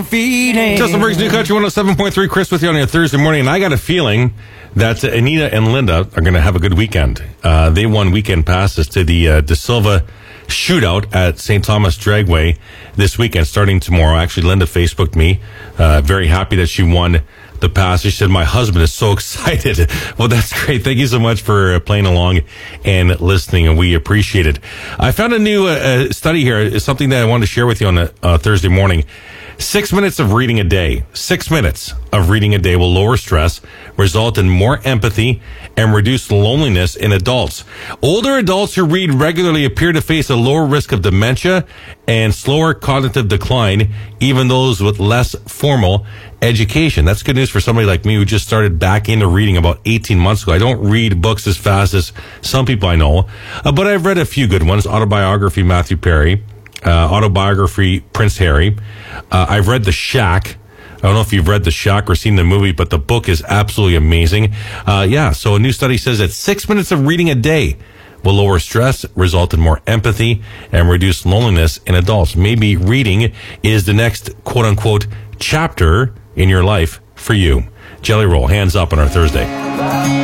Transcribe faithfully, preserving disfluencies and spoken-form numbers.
feeding. Justin Briggs, New Country one oh seven point three. Chris with you on your Thursday morning, and I got a feeling that Anita and Linda are going to have a good weekend. Uh, they won weekend passes to the uh, De Silva shootout at Saint Thomas Dragway this weekend, starting tomorrow. Actually, Linda Facebooked me, uh, very happy that she won the pass. She said, my husband is so excited. Well, that's great. Thank you so much for playing along and listening, and we appreciate it. I found a new uh, study here. It's something that I wanted to share with you on a uh, Thursday morning. Six minutes of reading a day, six minutes of reading a day will lower stress, result in more empathy, and reduce loneliness in adults. Older adults who read regularly appear to face a lower risk of dementia and slower cognitive decline, even those with less formal education. That's good news for somebody like me who just started back into reading about eighteen months ago. I don't read books as fast as some people I know, uh, but I've read a few good ones. Autobiography, Matthew Perry. Uh, autobiography, Prince Harry. Uh, I've read The Shack. I don't know if you've read The Shack or seen the movie, but the book is absolutely amazing. Uh, yeah, so a new study says that six minutes of reading a day will lower stress, result in more empathy, and reduce loneliness in adults. Maybe reading is the next quote-unquote chapter in your life for you. Jelly Roll, hands up on our Thursday.